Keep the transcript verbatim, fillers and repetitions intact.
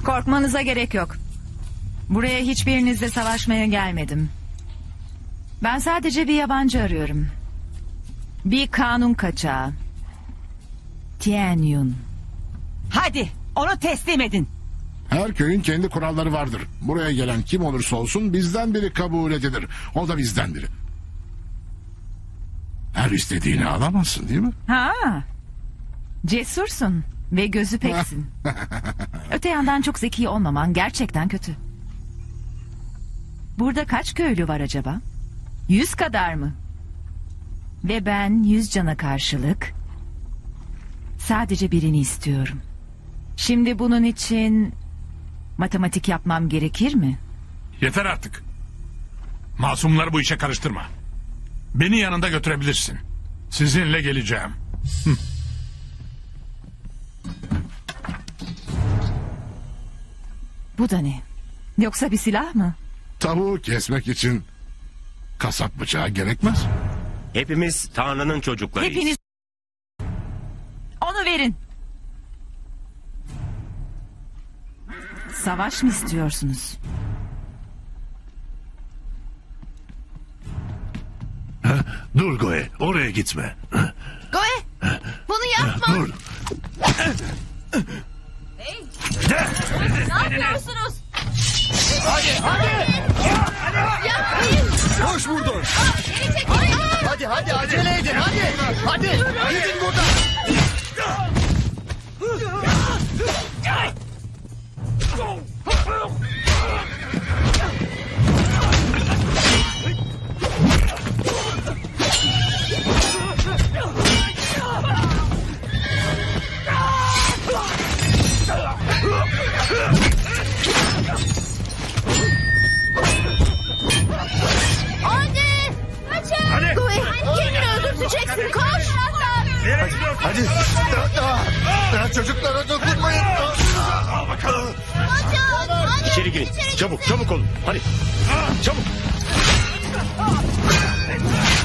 Korkmanıza gerek yok. Buraya hiçbirinizle savaşmaya gelmedim. Ben sadece bir yabancı arıyorum. Bir kanun kaçağı. Tian Yun. Hadi onu teslim edin. Her köyün kendi kuralları vardır. Buraya gelen kim olursa olsun bizden biri kabul edilir. O da bizden biri. Her istediğini alamazsın değil mi? Ha, cesursun ve gözü peksin. Öte yandan çok zeki olmaman gerçekten kötü. Burada kaç köylü var acaba? Yüz kadar mı? Ve ben yüz cana karşılık sadece birini istiyorum. Şimdi bunun için matematik yapmam gerekir mi? Yeter artık. Masumları bu işe karıştırma. Beni yanında götürebilirsin. Sizinle geleceğim. Bu da ne? Yoksa bir silah mı? Tavuğu kesmek için kasap bıçağı gerekmez. Hepimiz Tanrı'nın çocuklarıyız. Hepiniz... Onu verin. Savaş mı istiyorsunuz? Dur Goe, oraya gitme. Goe, bunu yapma. Dur. Ne yapıyorsunuz? Hadi, hadi. Yapmayın. Koş buradan. Beni çekin. Hadi hadi acele edin hadi. Hadi gidin buradan. Hadi. Kaçın. Hadi. Goe, kendini öldürteceksin. Koş. Hadi. Daha, daha, daha çocuklara dokunmayın. Kaçın. Hadi. İçeri girin. Çabuk çabuk olun. Hadi. Çabuk.